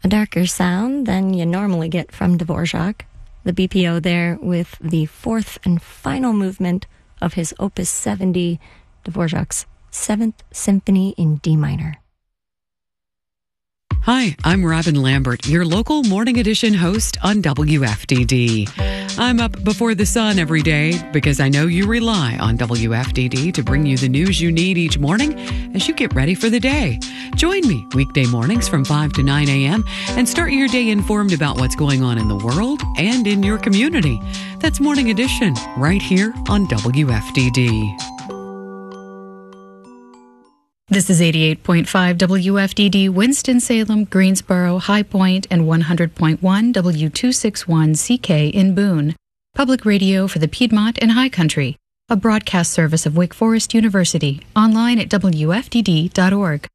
A darker sound than you normally get from Dvorak. The BPO there with the fourth and final movement of his Opus 70, Dvorak's Seventh Symphony in D minor. Hi, I'm Robin Lambert, your local Morning Edition host on WFDD. I'm up before the sun every day because I know you rely on WFDD to bring you the news you need each morning as you get ready for the day. Join me weekday mornings from 5 to 9 a.m. and start your day informed about what's going on in the world and in your community. That's Morning Edition right here on WFDD. This is 88.5 WFDD, Winston-Salem, Greensboro, High Point, and 100.1 W261CK in Boone. Public radio for the Piedmont and High Country. A broadcast service of Wake Forest University. Online at WFDD.org.